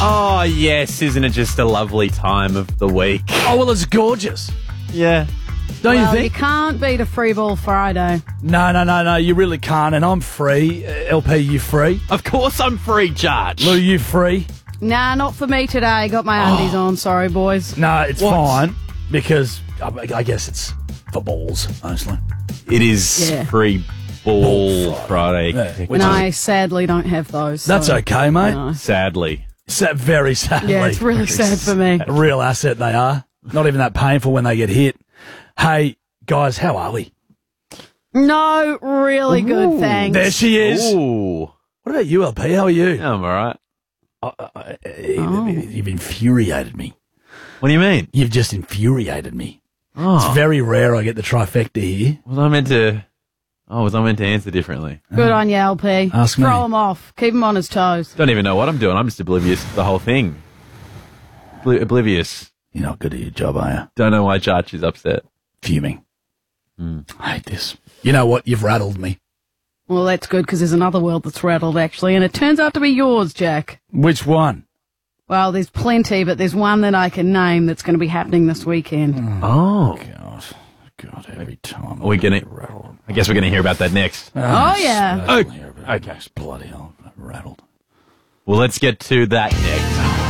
Oh, yes. Isn't it just a lovely time of the week? Oh, well, it's gorgeous. Yeah. Don't you Well, you think? can't beat a free ball Friday. No, you really can't. And I'm free. LP, you free? Of course I'm free, Judge. Lou, you free? Nah, not for me today. Got my undies on. Sorry, boys. No, it's What? fine because I guess it's for balls, mostly. It is Yeah. free ball Friday. Yeah. And I sadly don't have those. That's so, okay, mate. no. Sadly. Very sadly. Yeah, it's really sad for me. A real asset they are. Not even that painful when they get hit. Hey, guys, how are we? No, really good, thanks. There she is. Ooh. What about you, LP? How are you? Yeah, I'm all right. You've infuriated me. What do you mean? You've just infuriated me. Oh. It's very rare I get the trifecta here. Was I meant to answer differently? Good on you, LP. Ask me. Throw him off. Keep him on his toes. Don't even know what I'm doing. I'm just oblivious to the whole thing. Oblivious. You're not good at your job, are you? Don't know why Judge is upset. Fuming. I hate this. You know what? You've rattled me. Well, that's good because there's another world that's rattled, actually, and it turns out to be yours, Jack. Which one? Well, there's plenty, but there's one that I can name that's going to be happening this weekend. Oh. God, every time. Are we gonna? rattled. I guess we're gonna hear about that next. Oh, yeah. Okay. Bloody hell, rattled. Well, let's get to that next.